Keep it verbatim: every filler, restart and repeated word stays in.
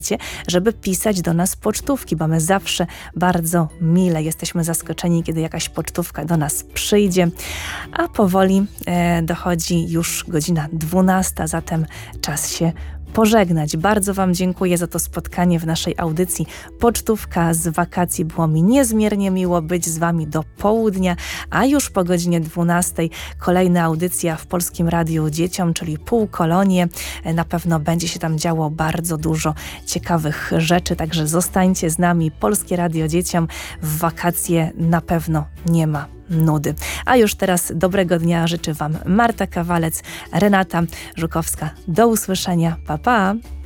żeby pisać do nas pocztówki, bo my zawsze bardzo mile jesteśmy zaskoczeni, kiedy jakaś pocztówka do nas przyjdzie, a powoli e, dochodzi już godzina dwunasta, zatem czas się pożegnać. Bardzo Wam dziękuję za to spotkanie w naszej audycji Pocztówka z wakacji. Było mi niezmiernie miło być z Wami do południa, a już po godzinie dwunastej kolejna audycja w Polskim Radiu Dzieciom, czyli Półkolonie. Na pewno będzie się tam działo bardzo dużo ciekawych rzeczy, także zostańcie z nami. Polskie Radio Dzieciom w wakacje na pewno nie ma nudy. A już teraz dobrego dnia życzę Wam Marta Kawalec, Renata Żukowska. Do usłyszenia. Pa, pa!